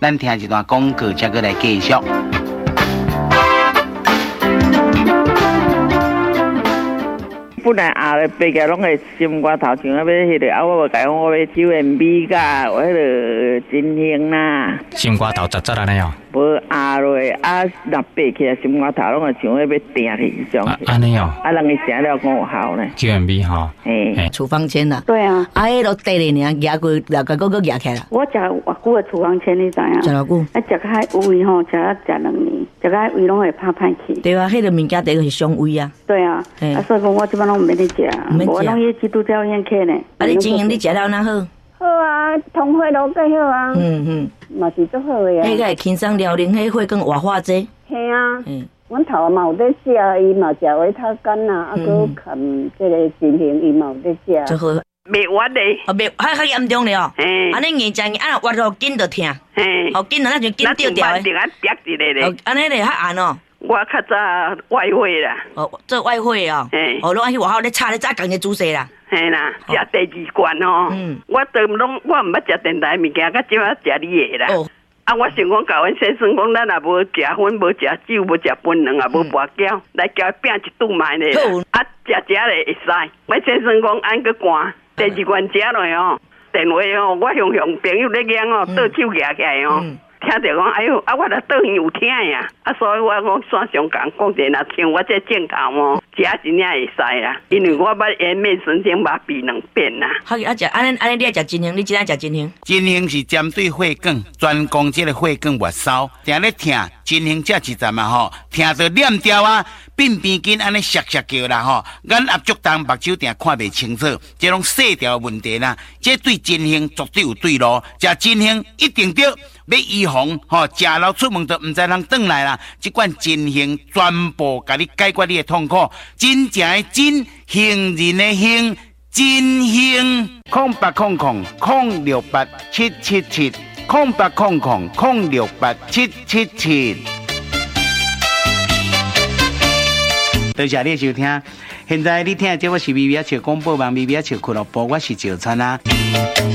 咱听一段广告，才过来继续。 本来后白家拢会心肝头像要迄个，我无讲我要抽烟米甲，我迄个真香啦。 心肝头杂安尼哦。 无压落，若白起来心肝头拢会想要定去种。 安尼哦。 人伊食了5效呢。 抽烟米吼。 嘿。 处方签啦。 对啊。 迄落地咧尔，夹过，夹个夹起来。 我食偌久的处方签，你知影？ 食偌久？ 食较有味吼，食2年，食较胃拢会歹去。 对啊，迄个物件第一个是伤胃啊。 对啊。所以讲我即摆拢毋免你食，我拢去基督教医院去呢。 啊，你经营你食了哪好？ 好啊，通血都更好啊。嘛是足好的啊。 迄个轻松疗龄，迄血更活化剂。 系啊。阮头嘛有在食，伊嘛食维他干啊，搁含这个真行，伊嘛有在食。 足好。 袂活嘞。 袂，较严重了哦。安尼硬食，啊，活到筋就疼。好筋了，那就筋掉掉的。安尼咧较暗哦。 我较早外汇啦。 做外汇哦。拢爱去外口咧炒咧炸工嘅煮食啦。 嘿啦，食第2罐哦。我都拢我毋捌食电台物件，较少啊食你的啦。啊，我想讲，甲阮先生讲，咱也无食薰，无食酒，无食槟榔，也无跋筊，来交饼一顿买咧。啊，食咧会使。阮先生讲，安个寒，第2罐食落哦。电话哦，我向朋友咧讲哦，倒手举起来哦。听到讲，哎呦，啊，我来倒有疼呀，啊，所以我讲线上讲者，若像我这镜头哦，食真正会使啦，因为我捌颜面神经麻痹2遍啦。 好，啊，食安尼，你爱食真香，你今仔食真香。 真香是针对血管，专攻这个血管末梢，定咧疼，真香这一站啊吼，疼到念掉啊，变边筋安尼削叫啦吼，眼压足重，目睭定看袂清楚，这种细条问题啦，这对真香绝对有对路，食真香一定对。要预防吼，食了出门就唔知通转来啦。这款真香全部甲你解决你的痛苦，真正的真，行人的行，真香。0800-068-777 0800-068-777。多谢你的收听。现在你听的这我是微微笑广播网，微微笑俱乐部，我是赵川啊。